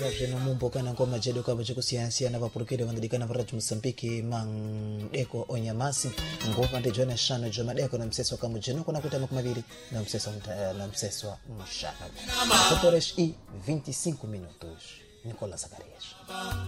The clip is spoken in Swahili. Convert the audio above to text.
jeno mumbo kana ngoma jedo kaba chikusiansia na vapurukire vandikana varatu Msambiki mandeko onyamasi ngoma nde jona shano joma deko na mseso kama jeno kuna kuta makumaviri na mseso mshana. Fotoresh 25 minutos. Nicolas Zacarias.